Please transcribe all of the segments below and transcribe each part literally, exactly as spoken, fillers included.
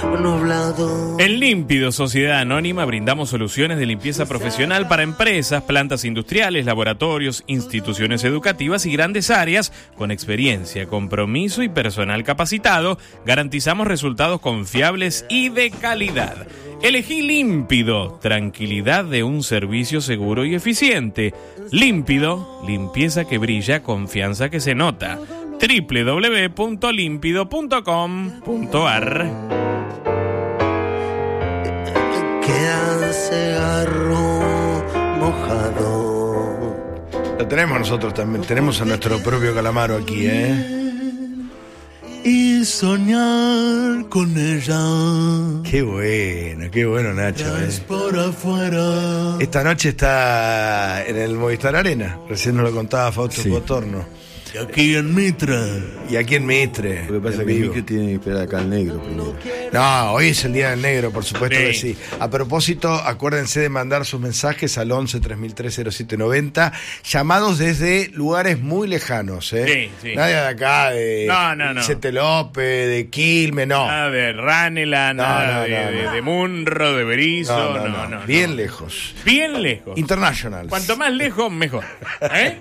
nublado. En Límpido, Sociedad Anónima, brindamos soluciones de limpieza profesional para empresas, plantas industriales, laboratorios, instituciones educativas y grandes áreas. Con experiencia, compromiso y personal capacitado, garantizamos resultados confiables y de calidad. Elegí Límpido, tranquilidad de un servicio seguro y eficiente. Límpido, limpieza que brilla, confianza que se nota. doble u doble u doble u punto límpido punto com punto a r. Queda cigarro mojado. Lo tenemos nosotros también, tenemos a nuestro propio Calamaro aquí, ¿eh? Y soñar con ella. Qué bueno, qué bueno, Nacho, Ya ¿eh? es por afuera. Esta noche está en el Movistar Arena, recién nos lo contaba Fausto Sí. Potorno. Y aquí en Mitra. Y aquí en Mitre. Lo que pasa en es que vivo. Mitre tiene que esperar acá al negro primero. No, hoy es el Día del Negro, por supuesto Sí. que sí. A propósito, acuérdense de mandar sus mensajes al once tres mil tres cero siete noventa, llamados desde lugares muy lejanos, ¿eh? Sí, sí. Nadie de acá, de No, no, no. Vicente López, de Quilmes, no. Nada de Ranela, nada no, de, no, de- no. de Munro, de Berizo. No, no, no, bien lejos. Bien lejos. International. Cuanto más lejos, mejor. ¿Eh?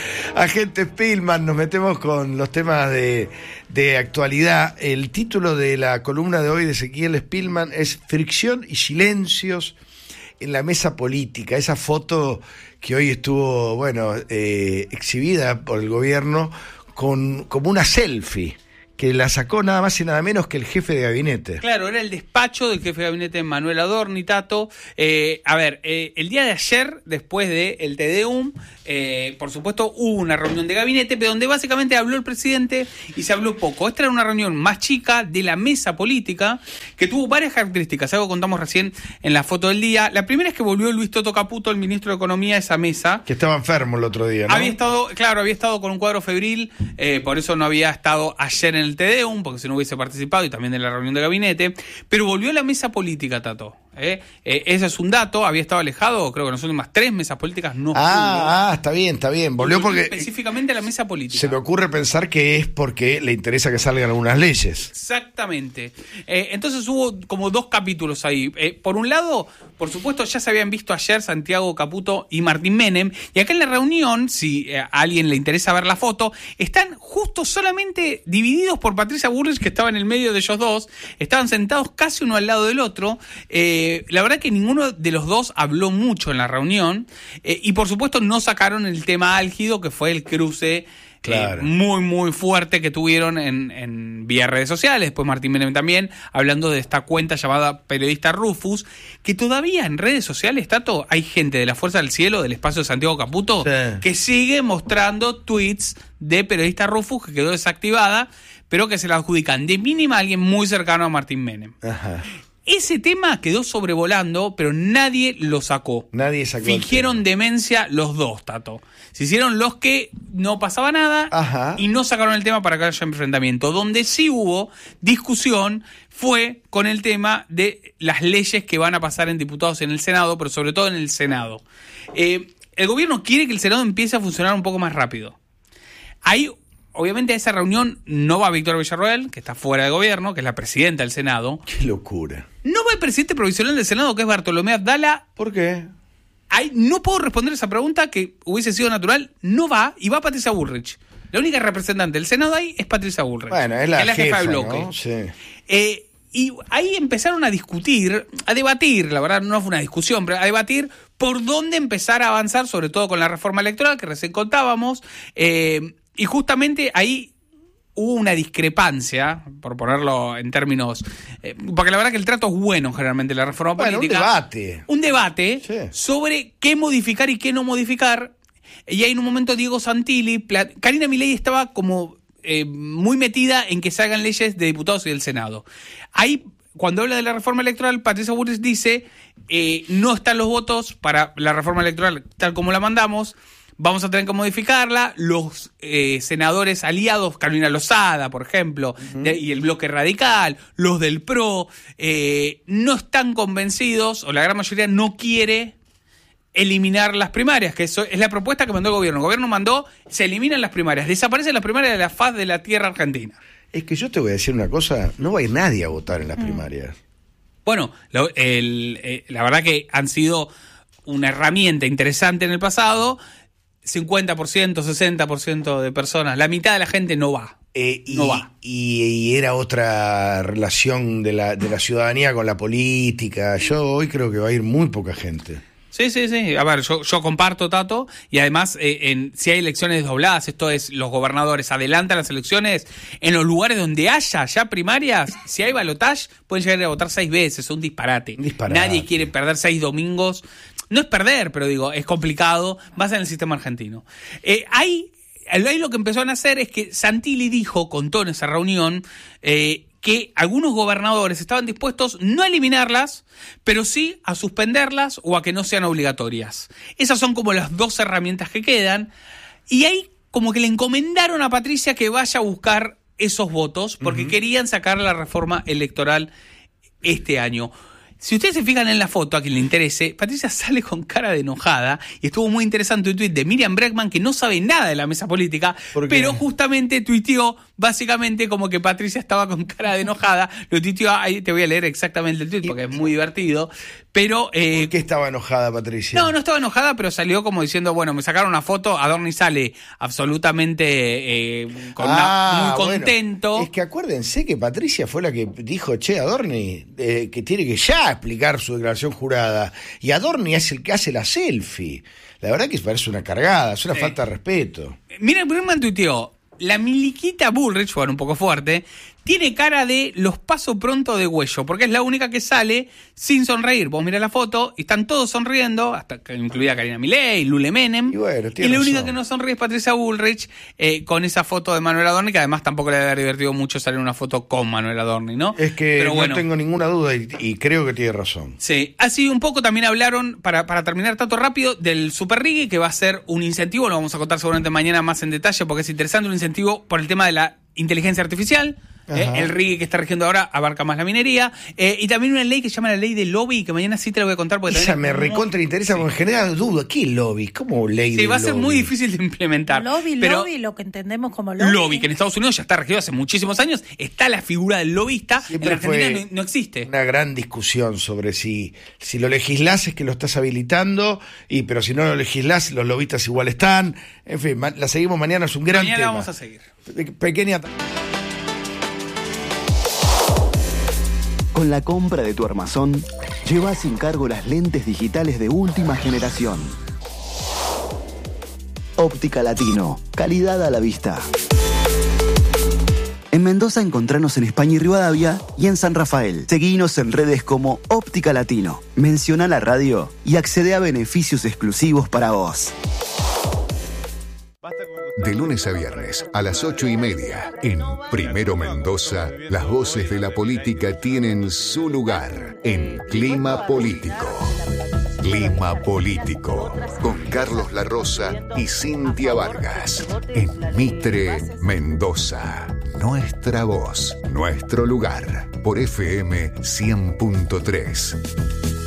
Agente Spillman, nos metemos con los temas de, de actualidad. El título de la columna de hoy de Ezequiel Spillman es Fricción y silencios en la mesa política. Esa foto que hoy estuvo, bueno, eh, exhibida por el gobierno con, como una selfie, que la sacó nada más y nada menos que el jefe de gabinete. Claro, era el despacho del jefe de gabinete Manuel Adorni, Tato. Eh, a ver, eh, el día de ayer, después del Te Deum, eh, por supuesto hubo una reunión de gabinete, pero donde básicamente habló el presidente y se habló poco. Esta era una reunión más chica de la mesa política, que tuvo varias características, algo que contamos recién en la foto del día. La primera es que volvió Luis Toto Caputo, el ministro de Economía, a esa mesa. Que estaba enfermo el otro día, ¿no? Había estado, claro, había estado con un cuadro febril, eh, por eso no había estado ayer en el Te Deum, porque si no hubiese participado, y también en la reunión de gabinete, pero volvió a la mesa política, Tato. ¿eh? Eh, ese es un dato, había estado alejado, creo que en las últimas tres mesas políticas no estuvo. Ah, ah, está bien, está bien. Volvió porque específicamente a la mesa política. se me ocurre pensar que es porque le interesa que salgan algunas leyes. Exactamente. Eh, entonces hubo como dos capítulos ahí. Eh, por un lado, por supuesto, ya se habían visto ayer Santiago Caputo y Martín Menem, y acá en la reunión, si eh, a alguien le interesa ver la foto, están justo solamente divididos por Patricia Bullrich, que estaba en el medio de ellos dos, estaban sentados casi uno al lado del otro. Eh, la verdad que ninguno de los dos habló mucho en la reunión, eh, y por supuesto no sacaron el tema álgido, que fue el cruce Claro. eh, muy muy fuerte que tuvieron en, en vía redes sociales. Después Martín Menem también, hablando de esta cuenta llamada Periodista Rufus, que todavía en redes sociales, Tato, hay gente de la Fuerza del Cielo, del espacio de Santiago Caputo, Sí. que sigue mostrando tweets de Periodista Rufus, que quedó desactivada, pero que se la adjudican de mínima a alguien muy cercano a Martín Menem. Ajá. Ese tema quedó sobrevolando, pero nadie lo sacó. Nadie sacó el Fingieron demencia los dos, Tato. Se hicieron los que no pasaba nada. Ajá. Y no sacaron el tema para que haya enfrentamiento. Donde sí hubo discusión fue con el tema de las leyes que van a pasar en diputados en el Senado, pero sobre todo en el Senado. Eh, el gobierno quiere que el Senado empiece a funcionar un poco más rápido. Hay... Obviamente a esa reunión no va Victoria Villarroel, que está fuera de gobierno, que es la presidenta del Senado. Qué locura. No va el presidente provisional del Senado, que es Bartolomé Abdala. ¿Por qué? Ahí no puedo responder esa pregunta, que hubiese sido natural. No va, y va Patricia Bullrich. La única representante del Senado ahí es Patricia Bullrich. Bueno, es la, que jefa, jefa de bloque. ¿no? Sí. Eh, y ahí empezaron a discutir, a debatir, la verdad no fue una discusión, pero a debatir por dónde empezar a avanzar, sobre todo con la reforma electoral que recién contábamos. Eh, y justamente ahí hubo una discrepancia, por ponerlo en términos... Eh, porque la verdad que el trato es bueno generalmente en la reforma Bueno, política. un debate. Un debate Sí. sobre qué modificar y qué no modificar. Y ahí en un momento Diego Santilli... Pla- Karina Milei estaba como eh, muy metida en que se hagan leyes de diputados y del Senado. Ahí, cuando habla de la reforma electoral, Patricia Bullrich dice, eh, no están los votos para la reforma electoral tal como la mandamos, vamos a tener que modificarla. Los eh, senadores aliados, Carolina Lozada, por ejemplo, uh-huh. de, y el bloque radical, los del P R O, eh, no están convencidos, o la gran mayoría no quiere eliminar las primarias, que eso es la propuesta que mandó el gobierno. El gobierno mandó, se eliminan las primarias, desaparecen las primarias de la faz de la tierra argentina. Es que yo te voy a decir una cosa, no va a ir nadie a votar en las Mm. primarias. Bueno, lo- el, eh, la verdad que han sido una herramienta interesante en el pasado. cincuenta por ciento, sesenta por ciento de personas, la mitad de la gente no va. Eh, y, No va. y- y era otra relación de la, de la ciudadanía con la política. Yo hoy creo que va a ir muy poca gente. Sí, sí, sí. A ver, yo, yo comparto, Tato, y además, eh, en, si hay elecciones dobladas, esto es, los gobernadores adelantan las elecciones, en los lugares donde haya ya primarias, si hay balotaje, pueden llegar a votar seis veces, es un disparate. Un disparate. Nadie quiere perder seis domingos. No es perder, pero digo, es complicado, más en el sistema argentino. Eh, hay, ahí lo que empezaron a hacer es que Santilli dijo, contó en esa reunión, eh, que algunos gobernadores estaban dispuestos no a eliminarlas, pero sí a suspenderlas o a que no sean obligatorias. Esas son como las dos herramientas que quedan. Y ahí como que le encomendaron a Patricia que vaya a buscar esos votos, porque uh-huh. querían sacar la reforma electoral este año. Si ustedes se fijan en la foto, a quien le interese, Patricia sale con cara de enojada y estuvo muy interesante un tuit de Miriam Bregman, que no sabe nada de la mesa política, pero justamente tuiteó básicamente como que Patricia estaba con cara de enojada. Lo tuiteó, ahí te voy a leer exactamente el tuit porque es muy divertido, pero... Eh, ¿Por qué estaba enojada Patricia? No, no estaba enojada, pero salió como diciendo, bueno, me sacaron una foto, Adorni sale absolutamente eh, con ah, una, muy contento. Bueno, es que acuérdense que Patricia fue la que dijo, che, Adorni, eh, que tiene que ya explicar su declaración jurada. Y Adorni es el que hace la selfie. La verdad que parece una cargada, es una sí. falta de respeto. Mira, Bregman tuiteó, la miliquita Bullrich, bueno, un poco fuerte, tiene cara de los paso pronto de Güello, porque es la única que sale sin sonreír. Vos mirá la foto y están todos sonriendo, hasta incluida Karina Milei, Lule Menem. Y, bueno, y la razón. única que no sonríe es Patricia Bullrich, eh, con esa foto de Manuel Adorni, que además tampoco le debe haber divertido mucho salir una foto con Manuel Adorni, ¿no? Es que Pero no bueno, tengo ninguna duda y, y creo que tiene razón. Sí, así un poco también hablaron, para, para terminar tanto rápido, del Super Rigui, que va a ser un incentivo, lo vamos a contar seguramente mañana más en detalle, porque es interesante, un incentivo por el tema de la inteligencia artificial. Eh, el Rigui que está rigiendo ahora abarca más la minería, eh, y también una ley que se llama la ley del lobby, que mañana sí te la voy a contar porque esa me muy... recontra interesa, sí. Porque en general dudo, ¿qué lobby? ¿Cómo ley sí, del va a ser lobby? muy difícil de implementar. Lobby, pero lobby, lo que entendemos como lobby. Lobby, que en Estados Unidos ya está regido hace muchísimos años, está la figura del lobista, Siempre en Argentina fue no, no existe. Una gran discusión sobre si, si lo legislás es que lo estás habilitando, y pero si no lo legislás, los lobistas igual están. En fin, ma- la seguimos mañana, es un gran mañana tema. vamos a seguir. Pe- pequeña... Con la compra de tu armazón, lleva sin cargo las lentes digitales de última generación. Óptica Latino, calidad a la vista. En Mendoza encontranos en España y Rivadavia y en San Rafael. Seguinos en redes como Óptica Latino. Menciona la radio y accede a beneficios exclusivos para vos. De lunes a viernes a las ocho y media en Primero Mendoza, las voces de la política tienen su lugar en Clima Político. Clima Político con Carlos La Rosa y Cintia Vargas en Mitre, Mendoza. Nuestra voz, nuestro lugar por F M cien punto tres.